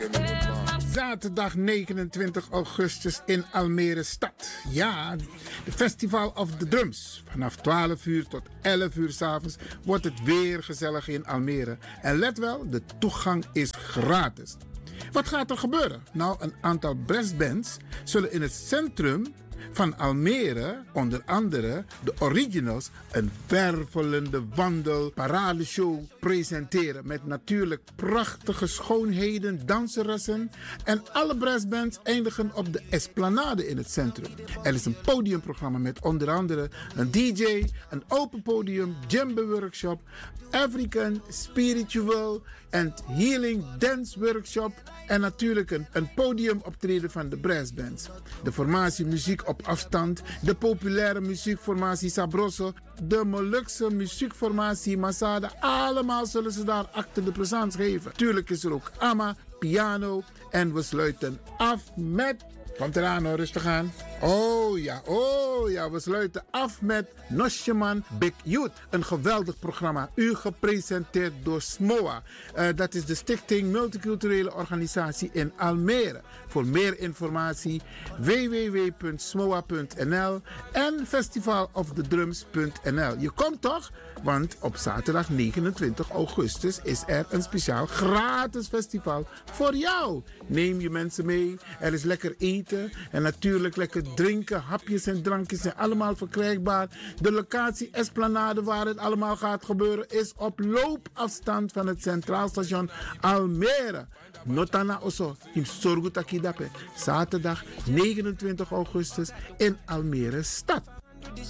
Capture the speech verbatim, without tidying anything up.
Zaterdag negenentwintig augustus in Almere stad. Ja, de Festival of the Drums. Vanaf twaalf uur tot elf uur 's avonds wordt het weer gezellig in Almere. En let wel, de toegang is gratis. Wat gaat er gebeuren? Nou, een aantal brassbands zullen in het centrum van Almere, onder andere de Originals, een wervelende wandel paradeshow presenteren met natuurlijk prachtige schoonheden, danseressen, en alle brassbands eindigen op de Esplanade in het centrum. Er is een podiumprogramma met onder andere een D J, een open podium, djembe workshop, African Spiritual and Healing Dance Workshop en natuurlijk een, een podiumoptreden van de brassbands. De formatie muziek op afstand, de populaire muziekformatie Sabroso, de Molukse muziekformatie Masada, allemaal zullen ze daar acte de présence geven. Tuurlijk is er ook Amma, piano en we sluiten af met... Komt eraan hoor, rustig aan. Oh ja, oh ja, we sluiten af met Nosjeman Big Youth. Een geweldig programma, u gepresenteerd door SMOA. Uh, dat is de Stichting Multiculturele Organisatie in Almere. Voor meer informatie w w w punt s m o a punt n l en festival of the drums punt n l. Je komt toch? Want op zaterdag negenentwintig augustus is er een speciaal gratis festival voor jou. Neem je mensen mee, er is lekker eten en natuurlijk lekker drinken, hapjes en drankjes zijn allemaal verkrijgbaar. De locatie Esplanade waar het allemaal gaat gebeuren is op loopafstand van het Centraal Station Almere. Notana Oso, in Sorgutakidape. Zaterdag negenentwintig augustus in Almere stad.